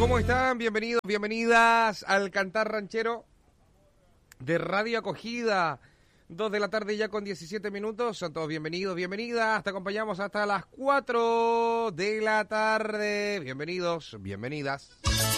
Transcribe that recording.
¿Cómo están? Bienvenidos, bienvenidas al Cantar Ranchero de Radio Acogida. 2 de la tarde ya con 17 minutos. Son todos bienvenidos, bienvenidas. Te acompañamos hasta las 4 de la tarde. Bienvenidos, bienvenidas.